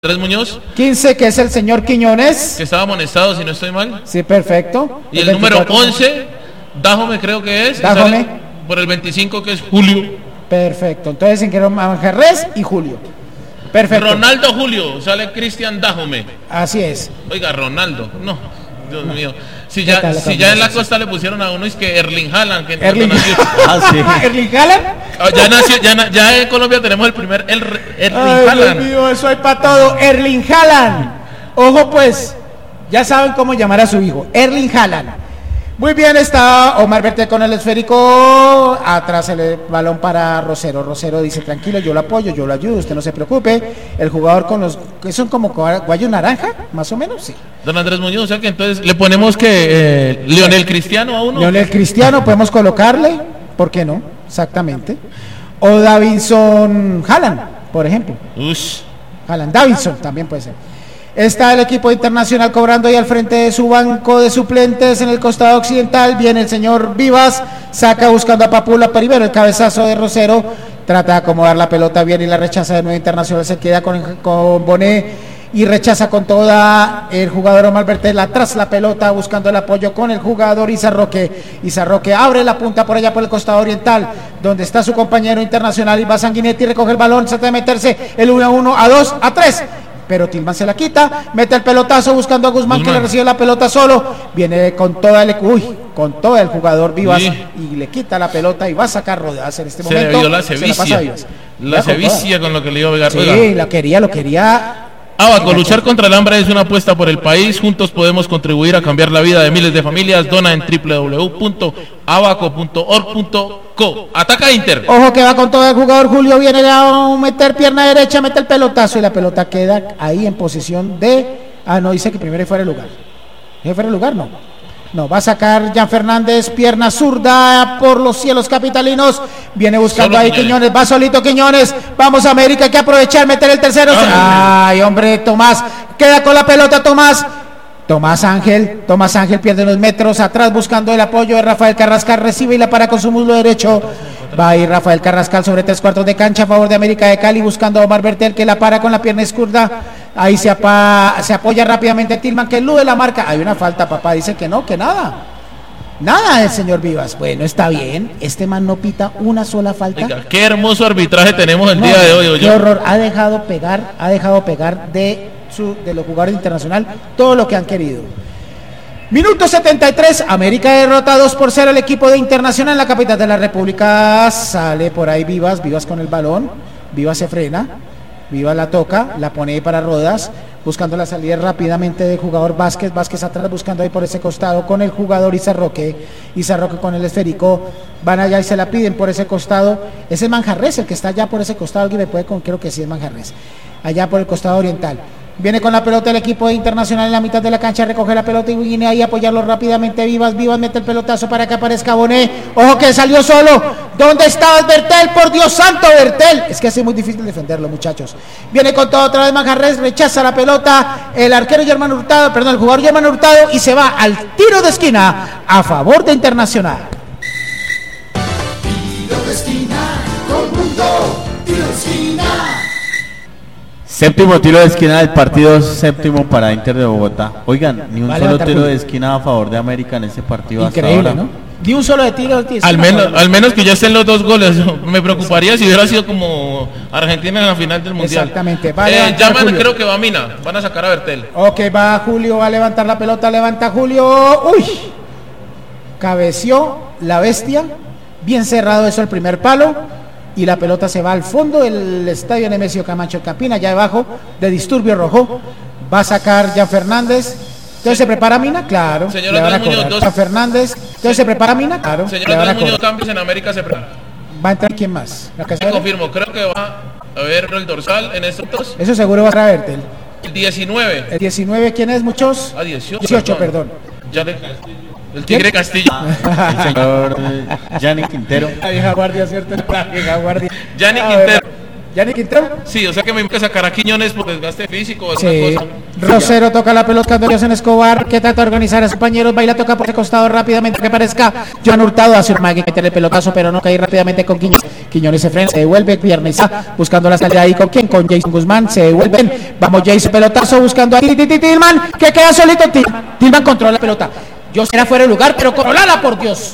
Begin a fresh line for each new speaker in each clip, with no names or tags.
Andrés Muñoz.
15, que es el señor Quiñones.
Que estaba amonestado, si no estoy mal.
Sí, perfecto.
Y el número 11, Dájome creo que es.
Dájome.
Por el 25, que es Julio.
Perfecto. Entonces ingresaron Manjarres y Julio. Perfecto.
Ronaldo Julio, sale Cristian Dájome.
Así es.
Oiga, Ronaldo, no, Dios mío. Si ya en la costa le pusieron a uno, es que Erling Haaland, que nació.
Sí. ¿Erling Haaland?
Ya nació, ya en Colombia tenemos el primer Erling Haaland.
Dios mío, eso hay para todo. Erling Haaland. Ojo pues, ya saben cómo llamar a su hijo. Erling Haaland. Muy bien, está Omar Bertel con el esférico. Atrás el balón para Rosero. Rosero dice, tranquilo, yo lo apoyo, yo lo ayudo, usted no se preocupe. El jugador con los que son como guayo naranja, más o menos, sí.
Don Andrés Muñoz, o sea que entonces le ponemos que Lionel Cristiano a uno.
Lionel Cristiano, podemos colocarle, ¿por qué no? Exactamente. O Davinson Haaland, por ejemplo. Haaland, Davinson también puede ser. Está el equipo internacional cobrando ahí al frente de su banco de suplentes en el costado occidental. Viene el señor Vivas, saca buscando a Papula, primero el cabezazo de Rosero, trata de acomodar la pelota bien y la rechaza de nuevo Internacional, se queda con Bonet y rechaza con toda el jugador Omar Bertel, atrás la pelota buscando el apoyo con el jugador Izarroque. Izarroque abre la punta por allá por el costado oriental, donde está su compañero Internacional Iván Sanguinetti, recoge el balón, trata de meterse el 1-1, a 2, a 3. Pero Tillman se la quita, mete el pelotazo buscando a Guzmán, que le recibe la pelota solo, viene con toda con todo el jugador Vivas y le quita la pelota y va a sacar rodeadas en este momento.
Se le vio la cevicia, la cevicia con lo que le iba a pegar.
Sí, lo quería.
Abaco, luchar contra el hambre es una apuesta por el país. Juntos podemos contribuir a cambiar la vida de miles de familias. Dona en www.abaco.org.co. Ataca Inter.
Ojo que va con todo el jugador Julio. Viene a meter pierna derecha, mete el pelotazo y la pelota queda ahí en posición de... no, dice que primero fuera el lugar. ¿Fuera el lugar? No, va a sacar Jan Fernández, pierna zurda por los cielos capitalinos. Viene buscando ahí Quiñones, va solito Quiñones. Vamos a América, hay que aprovechar, meter el tercero. Ay, hombre, Tomás, queda con la pelota Tomás Ángel pierde unos metros atrás buscando el apoyo de Rafael Carrascal, recibe y la para con su muslo derecho. Va a ir Rafael Carrascal sobre 3/4 de cancha a favor de América de Cali, buscando a Omar Bertel, que la para con la pierna izquierda. Ahí se apoya rápidamente Tillman, que elude la marca. Hay una falta, papá, dice que no, que nada el señor Vivas. Bueno, está bien, este man no pita una sola falta.
Oiga, qué hermoso arbitraje tenemos el día de hoy.
Qué horror, ha dejado pegar de los jugadores internacional todo lo que han querido. Minuto 73, América derrota 2-0 al equipo de Internacional en la capital de la República. Sale por ahí Vivas con el balón, Vivas se frena, Vivas la toca, la pone ahí para Rodas, buscando la salida rápidamente del jugador Vázquez atrás buscando ahí por ese costado con el jugador Izarroque con el esférico, van allá y se la piden por ese costado. Ese es Manjarres el que está allá por ese costado, alguien me puede creo que sí es Manjarres, allá por el costado oriental. Viene con la pelota el equipo de Internacional en la mitad de la cancha, recoge la pelota y viene ahí a apoyarlo rápidamente. Vivas mete el pelotazo para que aparezca Bonet. Ojo que salió solo. ¿Dónde estaba Bertel? Por Dios santo, Bertel. Es que hace muy difícil defenderlo, muchachos. Viene con todo otra vez Manjarres, rechaza la pelota. El jugador Germán Hurtado y se va al tiro de esquina a favor de Internacional.
Tiro de esquina, todo el mundo, tiro de esquina.
Séptimo tiro de esquina del partido, séptimo para Inter de Bogotá. Oigan, ni un solo tiro de esquina a favor de América en ese partido.
Increíble, hasta ahora, ¿no? Ni un solo de tiro.
Al menos que ya estén los 2 goles. Me preocuparía si hubiera sido como Argentina en la final del Mundial.
Exactamente.
Creo que va Mina. Van a sacar a Bertel.
Ok, va Julio, va a levantar la pelota, levanta Julio. Uy, cabeció la bestia. Bien cerrado eso el primer palo. Y la pelota se va al fondo del estadio Nemesio Camacho Campina, allá debajo de Disturbio Rojo. Va a sacar Jan Fernández. Entonces se prepara Mina, claro.
Señor Andrés Muñoz,
Jan Fernández. Entonces se prepara Mina, claro.
Señor Andrés Muñoz, cambios en América se prepara.
¿Va a entrar quién más?
Confirmo, creo que va a ver el dorsal en estos dos.
Eso seguro va a traer Bertel.
El 19.
¿El 19 quién es, muchos? 18, perdón.
El Tigre Castillo.
El señor Gianni Quintero.
La vieja guardia, ¿cierto? La vieja guardia.
Gianni Quintero. Sí, o sea que me voy a sacar a Quiñones por desgaste físico o alguna cosa.
Rosero toca la pelota cuando en Escobar, que trata de organizar a sus compañeros, baila, toca por ese costado rápidamente que aparezca Joan Hurtado, hace un mague, meter el pelotazo, pero no cae rápidamente con Quiñones. Quiñones se frena, se devuelve, Pierniza buscando la salida ahí con quién, con Jason Guzmán, se devuelven, vamos Jason, pelotazo buscando ahí, Tillman, que queda solito, Tillman controla la pelota, yo será fuera de lugar, pero controlala por Dios.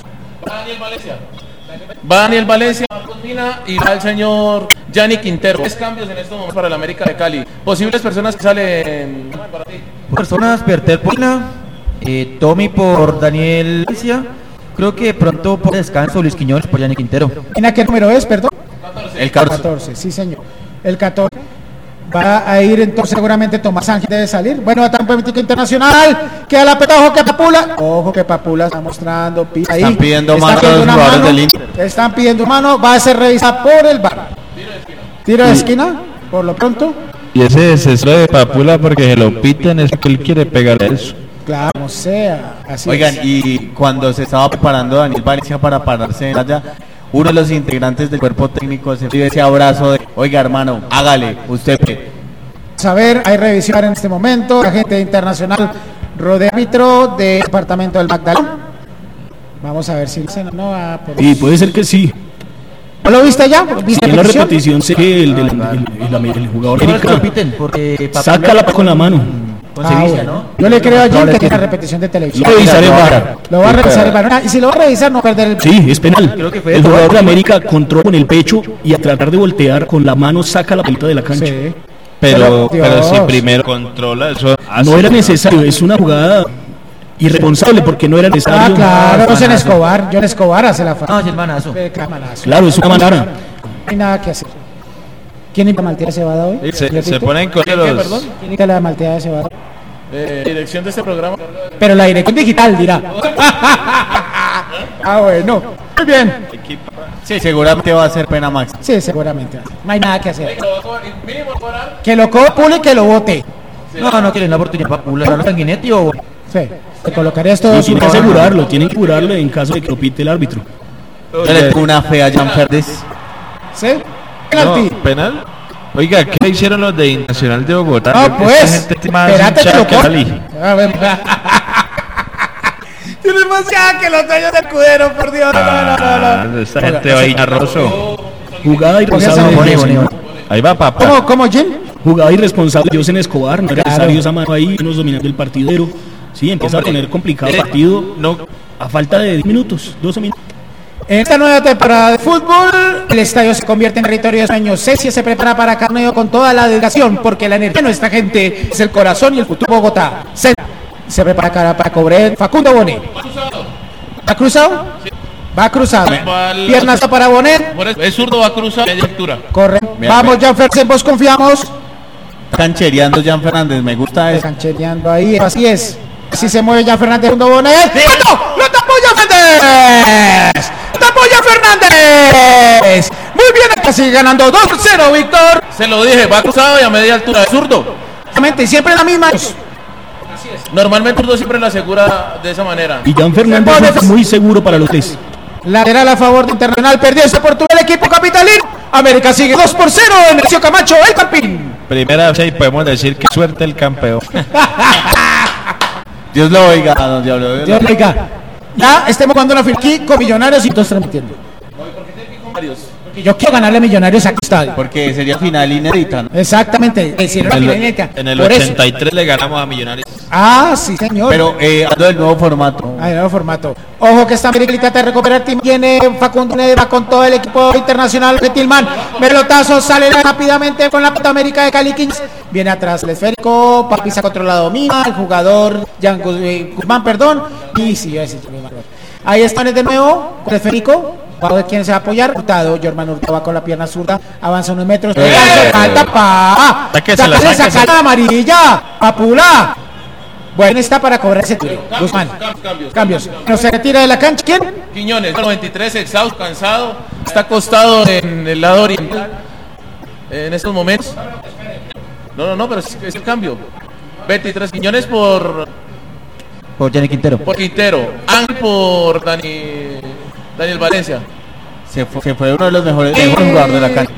Va Daniel Valencia, y va el señor Gianni Quintero. 3 cambios en estos momentos para el América de Cali. Posibles personas que salen para ti.
Personas, Perter Polina, Tommy por Daniel Valencia. Creo que pronto por descanso Luis Quiñones por Gianni Quintero.
¿En qué número es, perdón?
14.
El 14.
14, sí señor. El 14. Va a ir entonces seguramente Tomás Ángel debe salir. Bueno, va a estar un político internacional. Queda la pelota, ojo que Papula. Ojo que Papula está mostrando. Ahí.
Están pidiendo mano a los jugadores del Inter.
Están pidiendo mano. Va a ser revisada por el VAR. Tiro de esquina, por lo pronto.
Y ese deseo de Papula porque se lo piten es que él quiere pegarle eso.
Claro, como sea. Así
Oigan,
es.
y cuando se estaba preparando Daniel Valencia para pararse en allá, uno de los integrantes del cuerpo técnico se dio ese abrazo de, oiga hermano, hágale, usted.
A ver, hay revisión en este momento. La gente internacional rodea árbitro del departamento del Magdalena. Vamos a ver si no va por...
Y puede ser que sí.
¿No lo viste ya? ¿Viste
En la
repetición?
repetición sé que el jugador
¿Quién es que lo
americano
piten? Porque
sácala con la mano.
con Sevilla,
bueno.
¿no?
Yo le creo a Jim que tiene la repetición de televisión.
Lo revisaré VAR.
Lo va a revisar el VAR. Y si lo va a revisar, no perder el...
Sí, es penal.
Creo que fue
El
de
jugador de
Colombia.
América controla con el pecho y a tratar de voltear con la mano saca la pelota de la cancha.
Sí.
Pero
Dios.
si primero controla eso.
No era necesario, es una jugada irresponsable porque no era necesario.
Ah, claro, no en Escobar. John Escobar hace la
No,
falta.
es el manazo.
Claro, es una manera.
No hay nada que hacer. ¿Quién iba a maltear cebada hoy?
Se ponen con los.
¿Quién iba a la malteada de cebada?
Dirección de este programa.
Pero la dirección digital dirá. Ah, bueno. Muy bien.
Sí, seguramente va a ser pena máxima.
Sí, seguramente. No hay nada que hacer.
Mínimo cobrar.
Que lo copule y que lo vote.
No quieren la oportunidad para Papula. ¿No Sanguinetti o...?
Sí. Te colocaría esto.
Lo tiene que asegurarlo, tiene que asegurarlo en caso de que lo pite el árbitro.
Yo le tengo una fe a Jan Ferdes.
¿Sí?
No,
Penalti.
penal. Oiga, ¿qué hicieron los de Nacional de Bogotá?
No,
Esta
pues.
gente es más
Espérate que
hinchada
lo
que
corte.
Cali.
Tienes más ya que los dueños del Cudero, por Dios. No.
Esta gente va a ir a Rosso.
Jugada irresponsable.
Bone.
Ahí va papá.
¿Cómo, Jim?
Jugada irresponsable de José Escobar, no era
Claro.
necesario esa mano ahí, nos dominando el partidero. Sí, empieza a poner complicado el partido
No,
a falta de 10 minutos, 12 minutos.
En esta nueva temporada de fútbol, el estadio se convierte en territorio de sueños. Cecia se prepara para Carneo con toda la dedicación, porque la energía de nuestra gente es el corazón y el futuro Bogotá. Se prepara para cobrar Facundo Bonet. ¿Va cruzado? Va cruzado. Piernas para Bonet.
Es zurdo, va a cruzar media altura.
Corre.
Bien,
Vamos,
bien.
Jan Fersen, vos confiamos.
Canchereando Jan Fernández, me gusta eso.
Canchereando ahí, así es. Así se mueve Jan Fernández, Facundo Bonet. ¡No! ¡Lo tapó Jan Fernández! ¡Lo tapó Jan Fernández! Muy bien, acá sigue ganando 2-0, Víctor.
Se lo dije, va cruzado y a media altura. Es zurdo.
Y siempre la misma.
Normalmente zurdo siempre la asegura de esa manera.
Y Jan Fernández es muy seguro para los tres.
Lateral a favor de Internacional, perdió esta oportunidad el equipo capitalino. América sigue 2-0 en el Camacho, el Campín.
primera vez y podemos decir que suerte el campeón.
Dios lo oiga, don Diablo.
Dios le diga. Ya estemos jugando una final aquí con Millonarios y todos transmitiendo. Porque yo quiero ganarle a Millonarios a estadio.
Porque sería final inédita, ¿no?
Exactamente. Decir una final inédita.
En el
Por eso.
83 le ganamos a Millonarios.
Ah, sí, señor.
Pero hablando del nuevo formato.
Ay, nuevo formato. Ojo que esta América trata de recuperar team. Viene Facundo va con todo el equipo internacional de Tilman. Pelotazo sale rápidamente con la puta América de Cali Kings. Viene atrás el esférico. Papi se controla la domina. El jugador Jan Guzmán, perdón. Y sí, yo decía ahí están de nuevo con el esférico. ¿Para ver quién se va a apoyar? Hurtado, Germán Hurtado va con la pierna zurda, avanza unos metros. ¡Falta pa! ¡Saca la amarilla! ¡Papula! Bueno, está para cobrar ese tiro. Guzmán. Cambios. ¿No se retira de la cancha? ¿Quién?
Quiñones, 93, exhausto, cansado. Está acostado en el lado oriental. En estos momentos. No, pero es el cambio. 23 Quiñones por
Gianni Quintero.
Quintero. Ángel por Daniel Valencia.
Se fue uno de los mejores jugadores de la cancha.